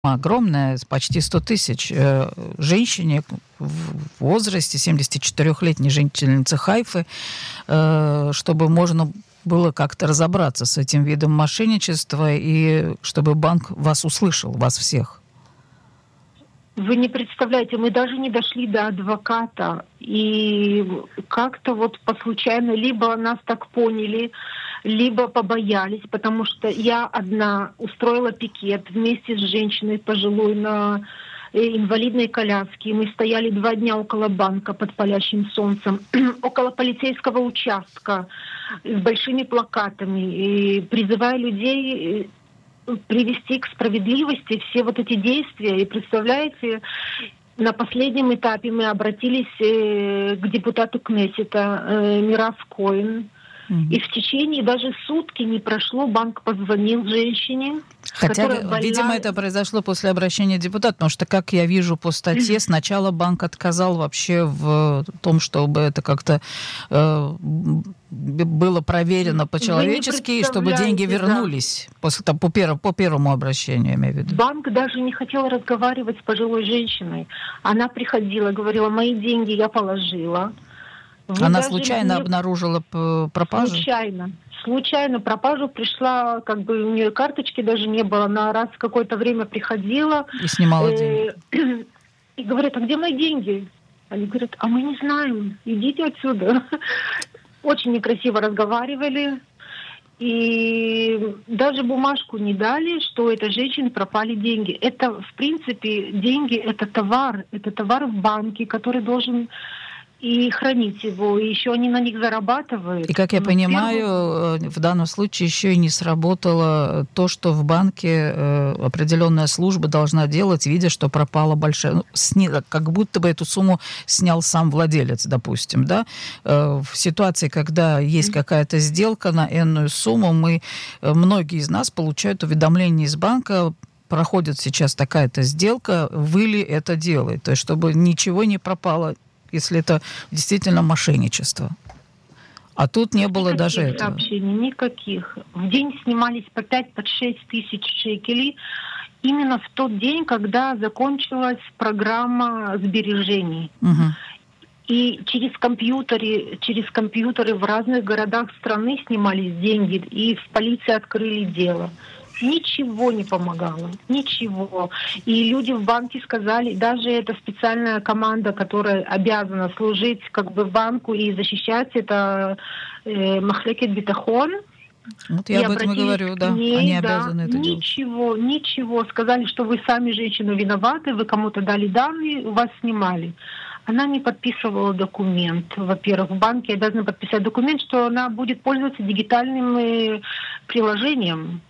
огромная, почти 100 тысяч женщине в возрасте, 74-летней жительницы Хайфы, чтобы можно было как-то разобраться с этим видом мошенничества и чтобы банк вас услышал, вас всех. Вы не представляете, мы даже не дошли до адвоката. И как-то вот по случайно либо нас так поняли, либо побоялись, потому что я одна устроила пикет вместе с женщиной пожилой на инвалидной коляске. Мы стояли 2 дня около банка под палящим солнцем, около полицейского участка с большими плакатами, и призывая людей привести к справедливости все вот эти действия. И представляете, на последнем этапе мы обратились к депутату Кнессета Мирав Коэн. И в течение даже сутки не прошло, банк позвонил женщине. Хотя, видимо, это произошло после обращения депутата, потому что, как я вижу по статье, сначала банк отказал вообще в том, чтобы это как-то было проверено по-человечески, и чтобы деньги вернулись после, там, по первому обращению, я имею в виду. Банк даже не хотел разговаривать с пожилой женщиной. Она приходила, говорила: мои деньги я положила. Она случайно обнаружила пропажу? Случайно пропажу пришла, как бы у нее карточки даже не было. Она раз в какое-то время приходила. И снимала деньги. И говорит: а где мои деньги? Они говорят: а мы не знаем, идите отсюда. Очень некрасиво разговаривали. И даже бумажку не дали, что у этой женщины пропали деньги. Это, в принципе, деньги — это товар в банке, который должен и хранить его, и еще они на них зарабатывают. И, как я понимаю, в данном случае еще и не сработало то, что в банке определенная служба должна делать, видя, что пропала большая... как будто бы эту сумму снял сам владелец, допустим, да? В ситуации, когда есть какая-то сделка на энную сумму, многие из нас получают уведомление из банка: проходит сейчас такая-то сделка, вы ли это делаете? То есть, чтобы ничего не пропало, если это действительно мошенничество. А тут не было даже этого. Сообщений никаких. В день снимались по 5-6 тысяч шекелей. Именно в тот день, когда закончилась программа сбережений. Угу. И через компьютеры в разных городах страны снимались деньги, и в полиции открыли дело. Ничего не помогало, ничего. И люди в банке сказали, даже эта специальная команда, которая обязана служить как бы банку и защищать, это Махлекет Битахон. Вот я об этом и говорю, да. Они обязаны это делать. Ничего. Сказали, что вы сами, женщина, виноваты, вы кому-то дали данные, вас снимали. Она не подписывала документ. Во-первых, в банке обязаны подписать документ, что она будет пользоваться дигитальным приложением.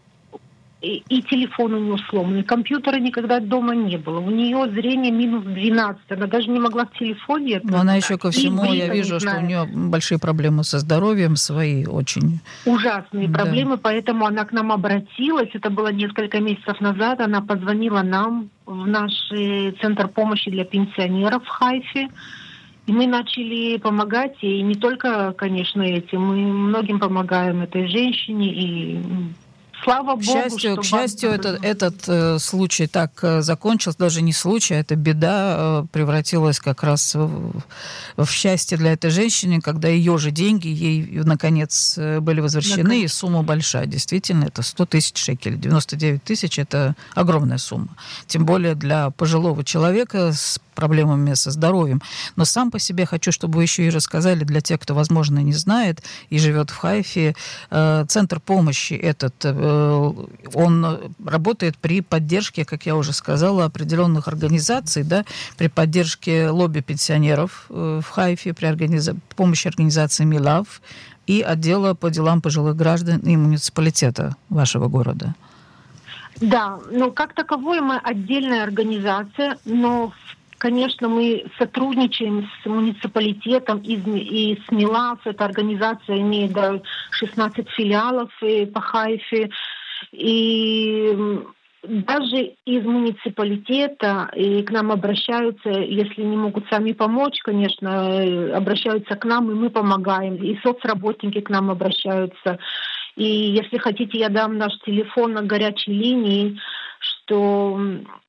И телефон у нее сломанный, компьютера никогда дома не было. У нее зрение минус 12. Она даже не могла в телефоне это. Но она еще ко всему, я вижу, что у нее большие проблемы со здоровьем свои, очень. Ужасные проблемы, поэтому она к нам обратилась. Это было несколько месяцев назад. Она позвонила нам в наш центр помощи для пенсионеров в Хайфе. И мы начали помогать. И не только, конечно, этим. Мы многим помогаем этой женщине. И слава Богу, к счастью, этот случай так закончился, даже не случай, это беда превратилась как раз в счастье для этой женщины, когда ее же деньги ей, наконец, были возвращены, и сумма большая. Действительно, это 100 тысяч шекелей. 99 тысяч – это огромная сумма. Тем более для пожилого человека с проблемами со здоровьем. Но сам по себе хочу, чтобы вы еще и рассказали для тех, кто, возможно, не знает и живет в Хайфе, центр помощи этот, он работает при поддержке, как я уже сказала, определенных организаций, да, при поддержке лобби пенсионеров в Хайфе, при помощи организации МИЛАВ и отдела по делам пожилых граждан и муниципалитета вашего города. Да, как таковой мы отдельная организация, но конечно, мы сотрудничаем с муниципалитетом и с МИЛАВ. Эта организация имеет 16 филиалов по Хайфе. И даже из муниципалитета и к нам обращаются, если не могут сами помочь, конечно, обращаются к нам, и мы помогаем. И соцработники к нам обращаются. И если хотите, я дам наш телефон на горячей линии, что